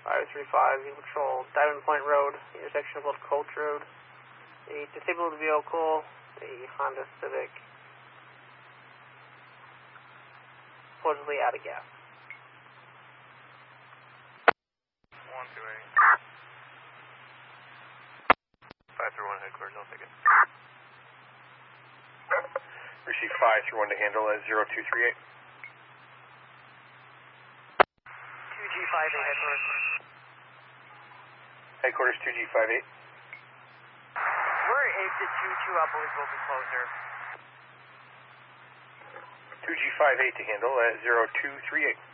535, you control Diamond Point Road, intersection of Old Coach Road. A disabled vehicle, a Honda Civic, supposedly out of gas. 128. 531 headquarters, I'll take it. Receive 531 to handle at 0238. 2G58 headquarters. Headquarters 2G58. We're exit 22, I believe will be closer. 2G58 to handle at 0238.